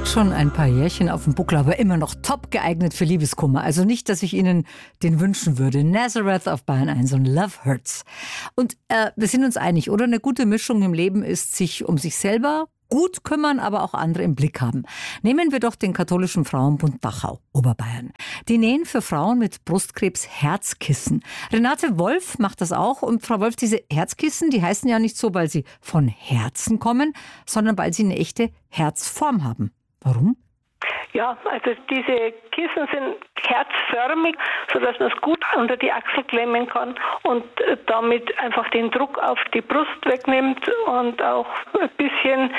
Hat schon ein paar Jährchen auf dem Buckel, aber immer noch top geeignet für Liebeskummer. Also nicht, dass ich Ihnen den wünschen würde. Nazareth auf Bayern 1 und Love Hurts. Und wir sind uns einig, oder? Eine gute Mischung im Leben ist, sich um sich selber gut kümmern, aber auch andere im Blick haben. Nehmen wir doch den katholischen Frauenbund Dachau, Oberbayern. Die nähen für Frauen mit Brustkrebs Herzkissen. Renate Wolf macht das auch. Und Frau Wolf, diese Herzkissen, die heißen ja nicht so, weil sie von Herzen kommen, sondern weil sie eine echte Herzform haben. Warum? Ja, also diese Kissen sind herzförmig, sodass man es gut unter die Achsel klemmen kann und damit einfach den Druck auf die Brust wegnimmt und auch ein bisschen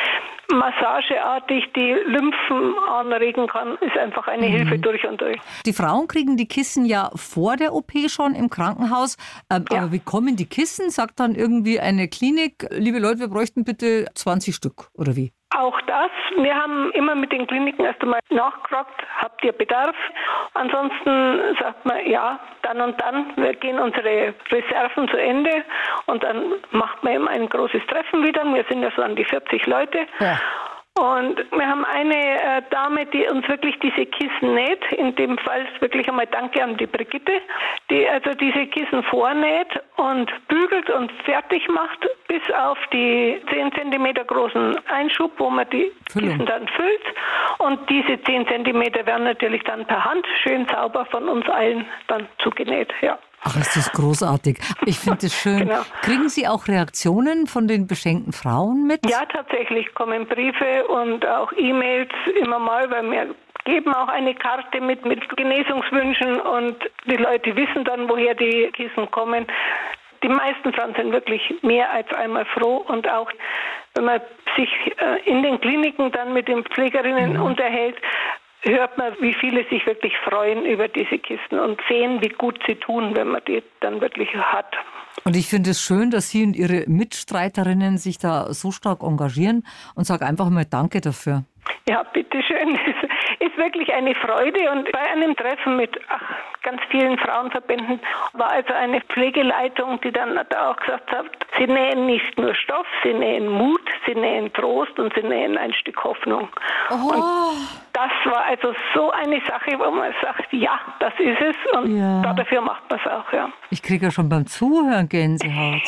massageartig die Lymphen anregen kann, ist einfach eine Hilfe durch und durch. Die Frauen kriegen die Kissen ja vor der OP schon im Krankenhaus. Aber wie kommen die Kissen? Sagt dann irgendwie eine Klinik, liebe Leute, wir bräuchten bitte 20 Stück, oder wie? Auch das. Wir haben immer mit den Kliniken erst einmal nachgefragt, habt ihr Bedarf? Ansonsten sagt man, ja, dann und dann, wir gehen unsere Reserven zu Ende und dann macht man eben ein großes Treffen wieder. Wir sind ja so an die 40 Leute. Ja. Und wir haben eine Dame, die uns wirklich diese Kissen näht. In dem Fall wirklich einmal Danke an die Brigitte, die also diese Kissen vornäht und bügelt und fertig macht, bis auf die 10 cm großen Einschub, wo man die Kissen dann füllt. Und diese 10 cm werden natürlich dann per Hand schön sauber von uns allen dann zugenäht. Ja. Ach, ist das großartig. Ich finde es schön. Genau. Kriegen Sie auch Reaktionen von den beschenkten Frauen mit? Ja, tatsächlich kommen Briefe und auch E-Mails immer mal, weil wir geben auch eine Karte mit Genesungswünschen und die Leute wissen dann, woher die Kissen kommen. Die meisten Frauen sind wirklich mehr als einmal froh und auch, wenn man sich in den Kliniken dann mit den Pflegerinnen unterhält, hört man, wie viele sich wirklich freuen über diese Kisten und sehen, wie gut sie tun, wenn man die dann wirklich hat. Und ich finde es schön, dass Sie und Ihre Mitstreiterinnen sich da so stark engagieren und sage einfach mal Danke dafür. Ja, bitteschön. Es ist wirklich eine Freude und bei einem Treffen mit ganz vielen Frauenverbänden war also eine Pflegeleitung, die dann auch gesagt hat, sie nähen nicht nur Stoff, sie nähen Mut, sie nähen Trost und sie nähen ein Stück Hoffnung. Oh. Und das war also so eine Sache, wo man sagt, ja, das ist es und dafür macht man es auch, ja. Ich kriege ja schon beim Zuhören Gänsehaut.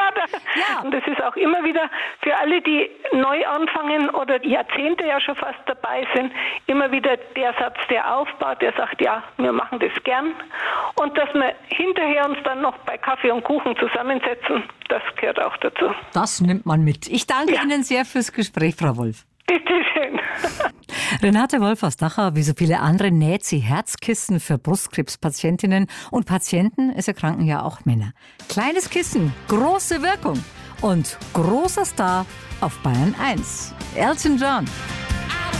Und das ist auch immer wieder für alle, die neu anfangen oder Jahrzehnte ja schon fast dabei sind, immer wieder der Satz, der aufbaut, der sagt, ja, wir machen das gern. Und dass wir hinterher uns dann noch bei Kaffee und Kuchen zusammensetzen, das gehört auch dazu. Das nimmt man mit. Ich danke Ihnen sehr fürs Gespräch, Frau Wolf. Bitteschön. Renate Wolf aus Dachau, wie so viele andere, näht sie Herzkissen für Brustkrebspatientinnen und Patienten. Es erkranken ja auch Männer. Kleines Kissen, große Wirkung und großer Star auf Bayern 1. Elton John.